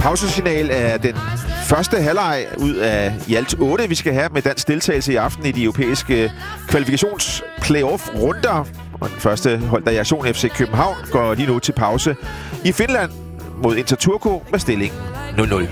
pausesignal af den første halvleg ud af i alt 8, vi skal have med dansk deltagelse i aften i de europæiske kvalifikations-playoff-runder. Og den første hold, der er i aktion, FC København, går lige nu til pause i Finland mod Inter Turku med stillingen 0-0.